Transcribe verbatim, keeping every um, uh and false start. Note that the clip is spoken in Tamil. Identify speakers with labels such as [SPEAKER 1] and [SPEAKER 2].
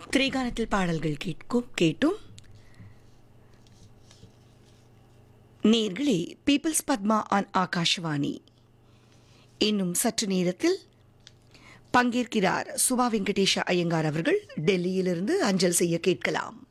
[SPEAKER 1] திரைகாலத்தில் பாடல்கள் கேட்கும் கேட்டும் நேர்களே. பீப்பிள்ஸ் பத்மா ஆன் ஆகாஷ்வாணி இன்னும் சற்று நேரத்தில் பங்கேற்கிறார் சுபா வெங்கடேஷ ஐயங்கார் அவர்கள். டெல்லியிலிருந்து அஞ்சல் செய்ய கேட்கலாம்.